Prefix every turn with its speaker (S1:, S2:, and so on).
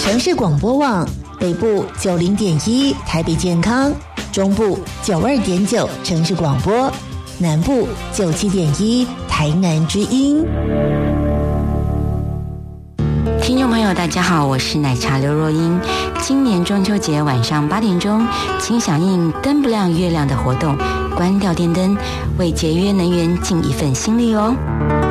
S1: 城市广播网，北部90.1台北健康，中部92.9城市广播，南部97.1台南之音。
S2: 听众朋友大家好，我是奶茶刘若英。今年中秋节晚上8点钟，请响应灯不亮月亮的活动，关掉电灯，为节约能源尽一份心力哦。